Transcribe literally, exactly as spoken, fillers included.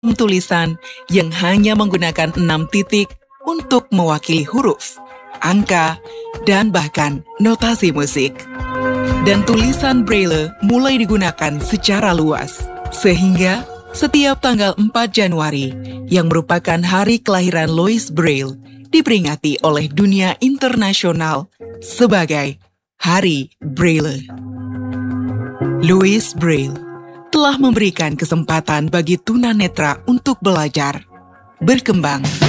tulisan yang hanya menggunakan enam titik untuk mewakili huruf, angka, dan bahkan notasi musik. Dan tulisan Braille mulai digunakan secara luas, sehingga setiap tanggal empat Januari, yang merupakan hari kelahiran Louis Braille, diperingati oleh dunia internasional sebagai Hari Braille. Louis Braille telah memberikan kesempatan bagi tunanetra untuk belajar, berkembang,